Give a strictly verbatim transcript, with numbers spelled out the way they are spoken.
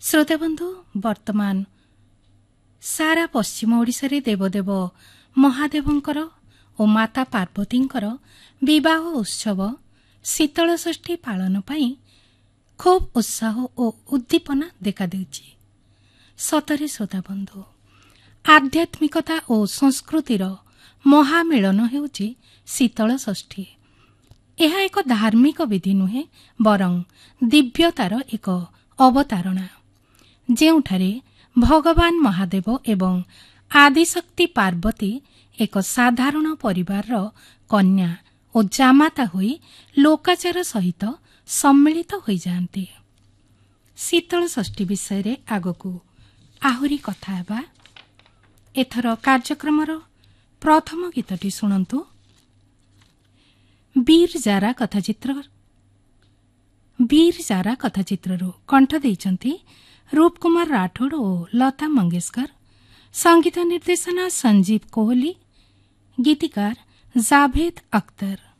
श्रोताबंधु वर्तमान सारा पश्चिम ओडिशारे देवदेव महादेवंकर और माता पार्वतींकर विवाह उत्सव शीतल षष्ठी पालन पाई खूब उत्साह और उद्दीपना देखा देउछि। सतरे श्रोताबंधु आध्यात्मिकता और संस्कृतिर महामिलन हेउछि शीतल षष्ठी। यह एक धार्मिक विधि नुहे बरं दिव्यतार एक अवतारणा, जेउठारे भगवान महादेव एवं आदिशक्ति पार्वती एक साधारण परिवार कन्या और जामाता होई लोकाचार सहित सम्मिलित होई जांती। शीतल षष्ठी विषय आगकू आहुरी कथा हेबा। एथर कार्यक्रमर प्रथम गीतटी शुणन्तु। वीर जारा कथाचित्र वीर जारा कथाचित्रରୁ कंठ ଦେଇଛନ୍ତି रूप कुमार राठौड़ और लता मंगेशकर। संगीत निर्देशना संजीव कोहली, गीतिकार जावेद अख्तर।